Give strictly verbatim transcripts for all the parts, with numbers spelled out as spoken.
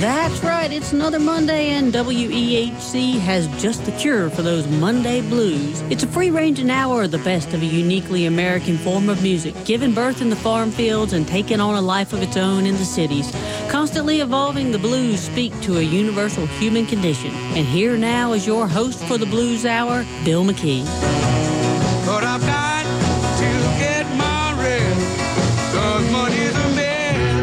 That's right, it's another Monday, and W E H C has just the cure for those Monday blues. It's a free-ranging hour of the best of a uniquely American form of music, giving birth in the farm fields and taking on a life of its own in the cities. Constantly evolving, the blues speak to a universal human condition. And here now is your host for the Blues Hour, Bill McKee. But I've got to get my rest, 'cause money's a man.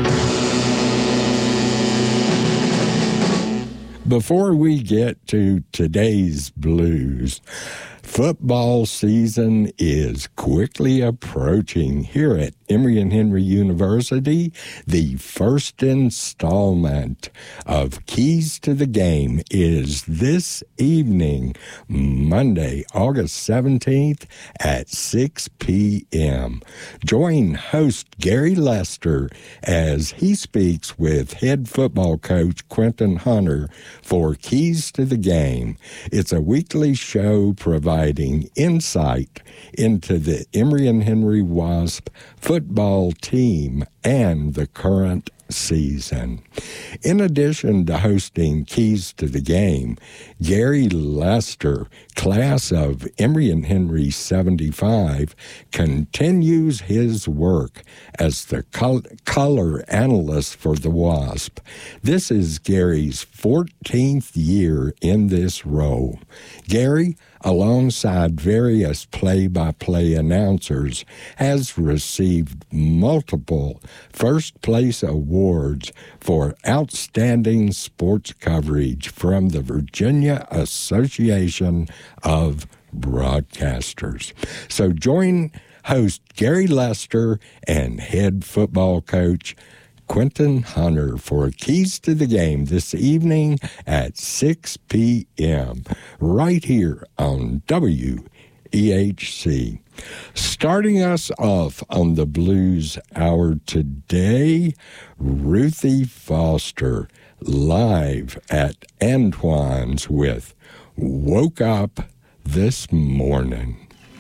Before we get to today's blues, football season is quickly approaching here at Emory and Henry University. The first installment of Keys to the Game is this evening, Monday, August seventeenth at six p.m. Join host Gary Lester as he speaks with head football coach Quentin Hunter for Keys to the Game. It's a weekly show providing insight into the Emory and Henry Wasp football team and the current season. In addition to hosting Keys to the Game, Gary Lester, class of Emory and Henry seventy-five, continues his work as the col- color analyst for the Wasp. This is Gary's fourteenth year in this role. Gary, alongside various play-by-play announcers, has received multiple first-place awards for outstanding sports coverage from the Virginia Association of Broadcasters. So join host Gary Lester and head football coach Quentin Hunter for Keys to the Game this evening at six p.m. right here on W E H C. Starting us off on the Blues Hour today, Ruthie Foster live at Antoine's with Woke Up This Morning.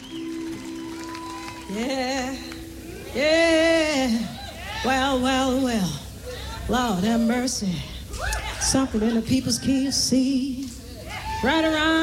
Yeah, yeah. Well, well, well, Lord have mercy. Something in the people's can see right around.